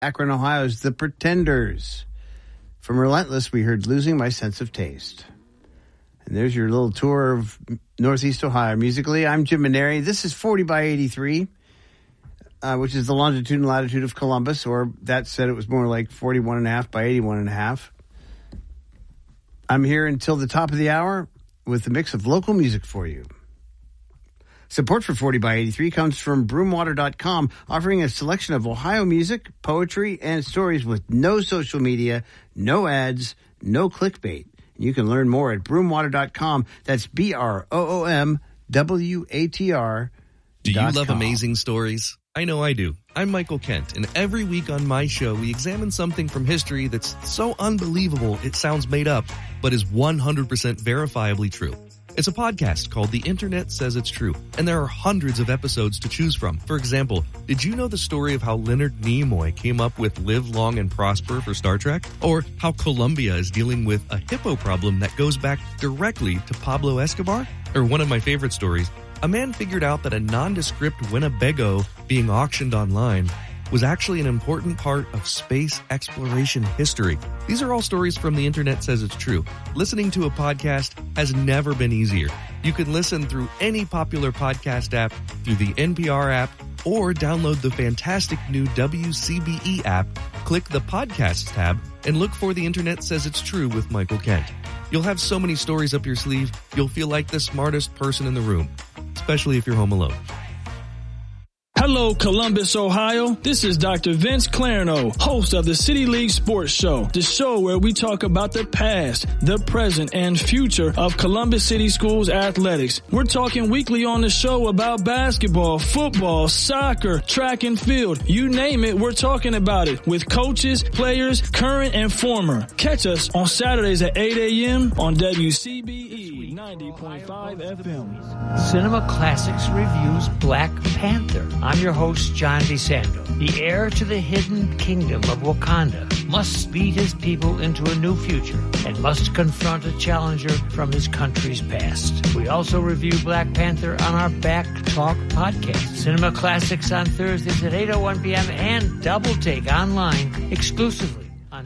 Akron, Ohio's The Pretenders. From Relentless, we heard Losing My Sense of Taste. And there's your little tour of Northeast Ohio musically. I'm Jim Maneri. This is 40 by 83, which is the longitude and latitude of Columbus, or that said it was more like 41.5 by 81.5. I'm here until the top of the hour with a mix of local music for you. Support for 40 by 83 comes from broomwater.com, offering a selection of Ohio music, poetry, and stories with no social media, no ads, no clickbait. You can learn more at broomwater.com. That's BROOMWATR. Do you love amazing stories? I know I do. I'm Michael Kent, and every week on my show, we examine something from history that's so unbelievable it sounds made up, but is 100% verifiably true. It's a podcast called The Internet Says It's True, and there are hundreds of episodes to choose from. For example, did you know the story of how Leonard Nimoy came up with Live Long and Prosper for Star Trek? Or how Colombia is dealing with a hippo problem that goes back directly to Pablo Escobar? Or one of my favorite stories, a man figured out that a nondescript Winnebago being auctioned online was actually an important part of space exploration history. These are all stories from The Internet Says It's True. Listening to a podcast has never been easier. You can listen through any popular podcast app, through the NPR app, or download the fantastic new WCBE app, click the Podcasts tab, and look for The Internet Says It's True with Michael Kent. You'll have so many stories up your sleeve, you'll feel like the smartest person in the room, especially if you're home alone. Hello, Columbus, Ohio. This is Dr. Vince Clarno, host of the City League Sports Show, the show where we talk about the past, the present, and future of Columbus City Schools athletics. We're talking weekly on the show about basketball, football, soccer, track and field. You name it, we're talking about it with coaches, players, current and former. Catch us on Saturdays at 8 a.m. on WCBE 90.5 FM. Cinema Classics reviews Black Panther. I'm your host, John DeSando. The heir to the hidden kingdom of Wakanda must speed his people into a new future and must confront a challenger from his country's past. We also review Black Panther on our Back Talk podcast. Cinema Classics on Thursdays at 8:01 p.m. and Double Take online exclusively on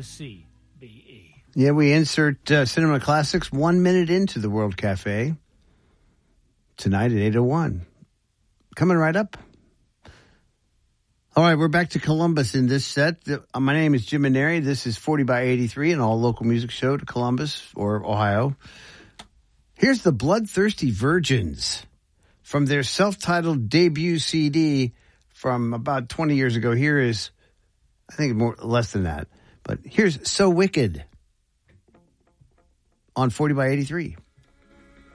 WCBE. Yeah, we insert Cinema Classics 1 minute into the World Cafe tonight at 8:01. Coming right up. All right, we're back to Columbus in this set. My name is Jim Maneri. This is 40 by 83, an all-local music show to Columbus or Ohio. Here's the Bloodthirsty Virgins from their self-titled debut CD from about 20 years ago. Here is, I think less than that, but here's So Wicked on 40 by 83.